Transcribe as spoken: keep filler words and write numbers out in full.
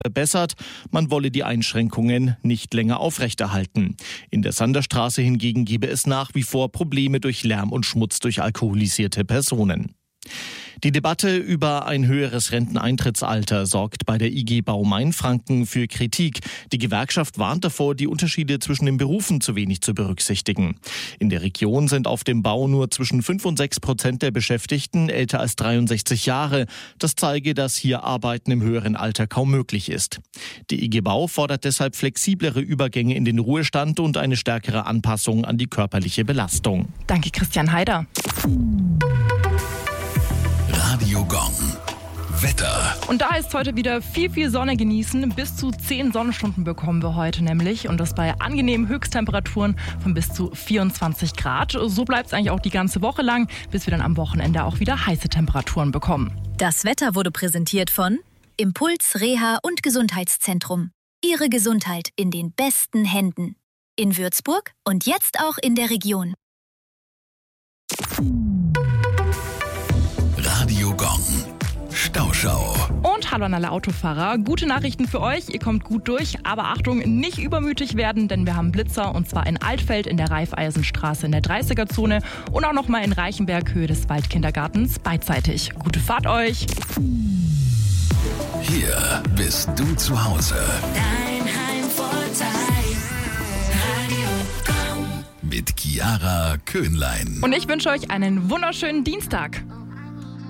verbessert. Man wolle die Einschränkungen nicht länger aufrechterhalten. In der Sanderstraße hingegen gebe es nach wie vor Probleme durch Lärm und Schmutz durch alkoholisierte Personen. Die Debatte über ein höheres Renteneintrittsalter sorgt bei der I G Bau Mainfranken für Kritik. Die Gewerkschaft warnt davor, die Unterschiede zwischen den Berufen zu wenig zu berücksichtigen. In der Region sind auf dem Bau nur zwischen fünf und sechs Prozent der Beschäftigten älter als dreiundsechzig Jahre. Das zeige, dass hier Arbeiten im höheren Alter kaum möglich ist. Die I G Bau fordert deshalb flexiblere Übergänge in den Ruhestand und eine stärkere Anpassung an die körperliche Belastung. Danke, Christian Heider. Radio Gong. Wetter. Und da ist heute wieder viel, viel Sonne genießen. Bis zu zehn Sonnenstunden bekommen wir heute nämlich. Und das bei angenehmen Höchsttemperaturen von bis zu vierundzwanzig Grad. So bleibt es eigentlich auch die ganze Woche lang, bis wir dann am Wochenende auch wieder heiße Temperaturen bekommen. Das Wetter wurde präsentiert von Impuls Reha und Gesundheitszentrum. Ihre Gesundheit in den besten Händen. In Würzburg und jetzt auch in der Region. Radio Gong. Stauschau. Und hallo an alle Autofahrer. Gute Nachrichten für euch. Ihr kommt gut durch. Aber Achtung, nicht übermütig werden, denn wir haben Blitzer. Und zwar in Altfeld in der Raiffeisenstraße in der dreißiger-Zone. Und auch nochmal in Reichenberg, Höhe des Waldkindergartens, beidseitig. Gute Fahrt euch. Hier bist du zu Hause. Dein Heimvorteil. Radio Gong. Mit Chiara Köhnlein. Und ich wünsche euch einen wunderschönen Dienstag.